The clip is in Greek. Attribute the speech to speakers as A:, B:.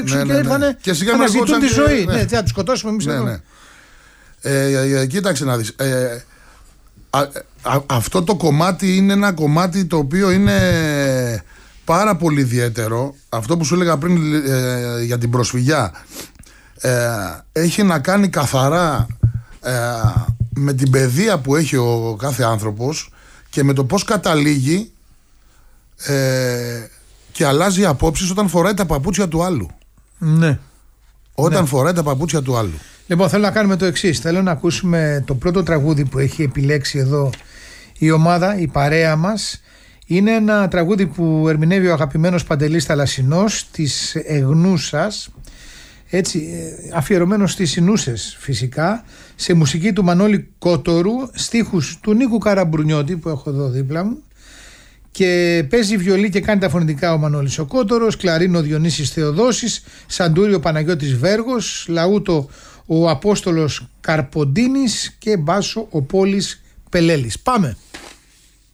A: και ήρθανε να αναζητούν τη ζωή. Ναι, θα τους σκοτώσουμε εμείς εδώ.
B: Κοίταξε να δεις. Αυτό το κομμάτι είναι ένα κομμάτι το οποίο είναι πάρα πολύ ιδιαίτερο. Αυτό που σου έλεγα πριν για την προσφυγιά έχει να κάνει καθαρά με την παιδεία που έχει ο κάθε άνθρωπος και με το πώς καταλήγει και αλλάζει απόψεις όταν φοράει τα παπούτσια του άλλου.
A: Ναι.
B: Όταν φοράει τα παπούτσια του άλλου.
A: Λοιπόν, θέλω να κάνουμε το εξής. Θέλω να ακούσουμε το πρώτο τραγούδι που έχει επιλέξει εδώ η ομάδα, η παρέα μας. Είναι ένα τραγούδι που ερμηνεύει ο αγαπημένος Παντελής Θαλασσινός, της Εγνούσας, έτσι, αφιερωμένο στις Συνούσες φυσικά, σε μουσική του Μανώλη Κότορου, στίχους του Νίκου Καραμπρουνιώτη που έχω εδώ δίπλα μου, και παίζει βιολί και κάνει τα φωνητικά ο Μανώλης ο Κότορος, κλαρίνο ο Διονύσης Θεοδόσης, σαντούρι ο Παναγιώτης Βέργος, λαούτο ο Απόστολος Καρποντίνης και μπάσο ο Πόλης Πελέλης. Πάμε!